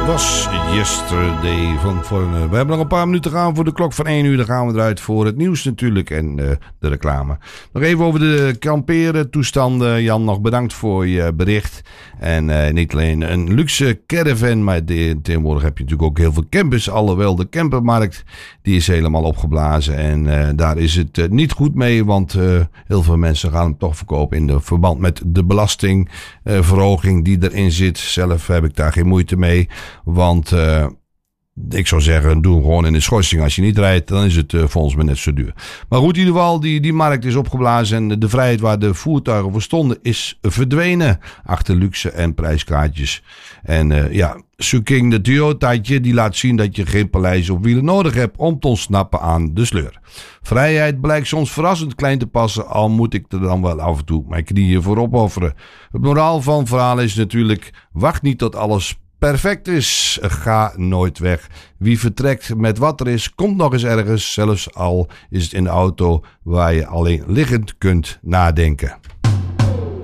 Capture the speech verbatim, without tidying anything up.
was Yesterday van Foreigner. We hebben nog een paar minuten te gaan voor de klok van één uur. Dan gaan we eruit voor het nieuws natuurlijk en uh, de reclame. Nog even over de kamperen toestanden. Jan, nog bedankt voor je bericht. En uh, niet alleen een luxe caravan, maar de, tegenwoordig heb je natuurlijk ook heel veel campers. Alhoewel de campermarkt, die is helemaal opgeblazen. En uh, daar is het uh, niet goed mee, want uh, heel veel mensen gaan hem toch verkopen in de verband met de belastingverhoging uh, die erin zit. Zelf heb ik daar geen moeite mee. Want uh, ik zou zeggen, doe hem gewoon in de schorsing. Als je niet rijdt, dan is het uh, volgens mij net zo duur. Maar goed, in ieder geval, die, die markt is opgeblazen. En de vrijheid waar de voertuigen voor stonden is verdwenen. Achter luxe en prijskaartjes. En uh, ja, Suking de Toyotaatje, die laat zien dat je geen paleis of wielen nodig hebt om te ontsnappen aan de sleur. Vrijheid blijkt soms verrassend klein te passen, al moet ik er dan wel af en toe mijn knieën voor opofferen. Het moraal van het verhaal is natuurlijk, wacht niet tot alles perfect is. Ga nooit weg. Wie vertrekt met wat er is, komt nog eens ergens. Zelfs al is het in de auto waar je alleen liggend kunt nadenken.